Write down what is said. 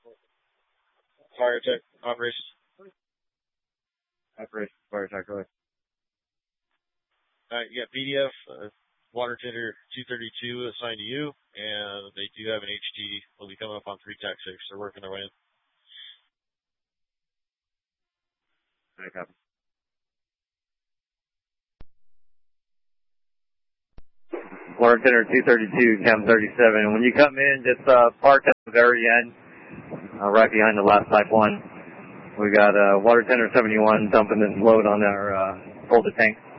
Fire tech operations. Operations, fire tech, go ahead. You got PDF, water tender 232 assigned to you, and they do have an HT. Will be coming up on 3 Tech 6. They're working their way in. Okay, copy. Water tender 232, Chem 37. When you come in, just park at the very end, right behind the last pipeline. We got water tender 71 dumping this load on our folded tank.